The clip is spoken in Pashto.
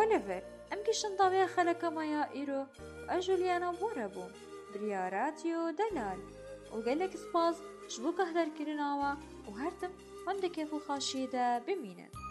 اوليفر ام گشتن داوی خلک مایا ایرو و جولیانا بوره بوم بریاراتیو دلال و گلک سپاس جبو که هدر کرناوا و هرتم هنده کفو خاشیده بمینن.